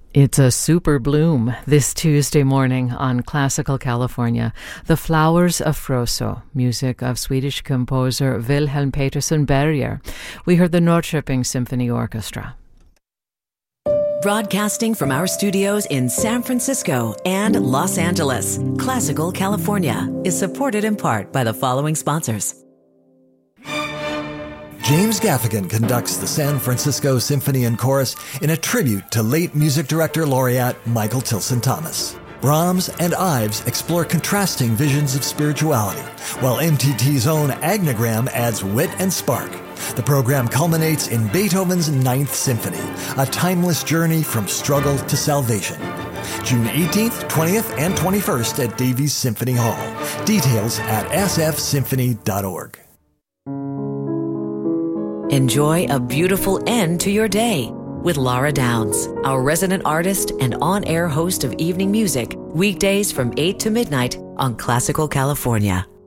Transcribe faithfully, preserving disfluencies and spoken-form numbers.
It's a super bloom this Tuesday morning on Classical California. The Flowers of Froso, music of Swedish composer Wilhelm Peterson Berger. We heard the Norrköping Symphony Orchestra. Broadcasting from our studios in San Francisco and Los Angeles, Classical California is supported in part by the following sponsors. James Gaffigan conducts the San Francisco Symphony and Chorus in a tribute to late music director laureate Michael Tilson Thomas. Brahms and Ives explore contrasting visions of spirituality, while M T T's own Agnogram adds wit and spark. The program culminates in Beethoven's Ninth Symphony, a timeless journey from struggle to salvation. June eighteenth, twentieth, and twenty-first at Davies Symphony Hall. Details at s f symphony dot org. Enjoy a beautiful end to your day with Laura Downs, our resident artist and on-air host of evening music, weekdays from eight to midnight on Classical California.